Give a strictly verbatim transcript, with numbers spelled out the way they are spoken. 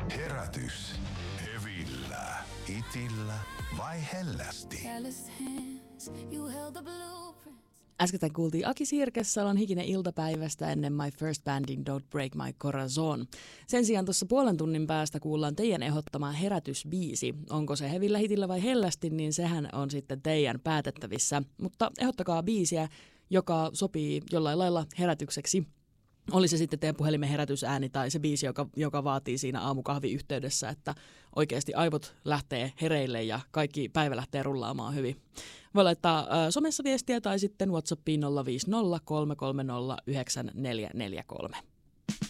Herätys. Hevillä, itillä vai hellästi? Äsken kuultiin Aki Sirkessalan hikinen iltapäivästä ennen My First Bandin Don't Break My Corazon. Sen sijaan tuossa puolen tunnin päästä kuullaan teidän ehdottama herätysbiisi. Onko se hevillä, hitillä vai hellästi, niin sehän on sitten teidän päätettävissä. Mutta ehdottakaa biisiä, joka sopii jollain lailla herätykseksi. Oli se sitten teidän puhelimen herätysääni tai se biisi, joka, joka vaatii siinä aamukahviyhteydessä, että oikeasti aivot lähtee hereille ja kaikki päivä lähtee rullaamaan hyvin. Voi laittaa äh, somessa viestiä tai sitten WhatsAppiin nolla viisi nolla kolme kolme nolla yhdeksän neljä neljä kolme.